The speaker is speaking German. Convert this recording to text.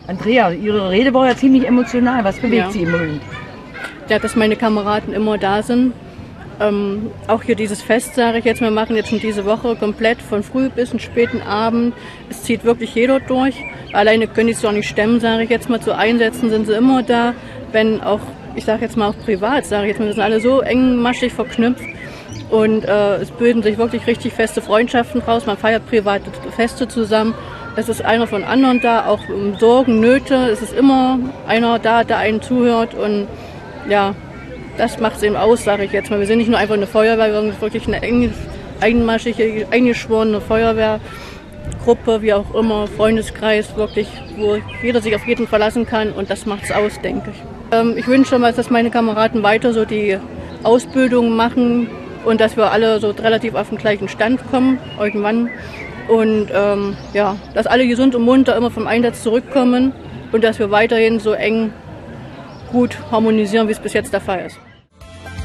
Andrea, Ihre Rede war ja ziemlich emotional. Was bewegt Sie im Moment? Ja, dass meine Kameraden immer da sind. Auch hier dieses Fest, sage ich jetzt, wir machen jetzt schon diese Woche komplett von früh bis zum späten Abend. Es zieht wirklich jeder durch. Alleine können die es auch nicht stemmen, sage ich jetzt mal. Zu Einsätzen sind sie immer da. Wenn auch, ich sage jetzt mal auch privat, sage ich jetzt mal, wir sind alle so engmaschig verknüpft. Und es bilden sich wirklich richtig feste Freundschaften raus. Man feiert private Feste zusammen. Es ist einer von anderen da, auch Sorgen, Nöte. Es ist immer einer da, der einen zuhört. Und ja, das macht es eben aus, sage ich jetzt mal. Wir sind nicht nur einfach eine Feuerwehr, wir sind wirklich eine engmaschige, eingeschworene Feuerwehrgruppe, wie auch immer, Freundeskreis, wirklich, wo jeder sich auf jeden verlassen kann. Und das macht es aus, denke ich. Ich wünsche mal, dass meine Kameraden weiter so die Ausbildung machen und dass wir alle so relativ auf den gleichen Stand kommen, irgendwann. Und ja, dass alle gesund und munter immer vom Einsatz zurückkommen und dass wir weiterhin so eng gut harmonisieren, wie es bis jetzt der Fall ist.